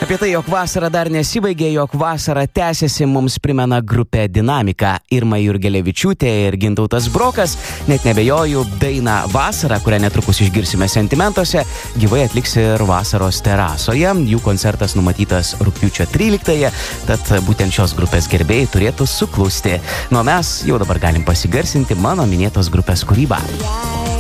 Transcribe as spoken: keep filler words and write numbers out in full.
Apie tai, jog vasara dar nesibaigė, jog vasara tęsiasi, mums primena grupė Dinamika. Irma Jurgelevičiūtė ir Gintautas Brokas, net nebejoju, dainą Vasara, kurią netrukus išgirsime Sentimentuose, gyvai atliks ir vasaros terasoje. Jų koncertas numatytas rugpjūčio tryliktąją, tad būtent šios grupės gerbėjai turėtų suklusti. Nu, mes jau dabar galim pasigarsinti mano minėtos grupės kūrybą.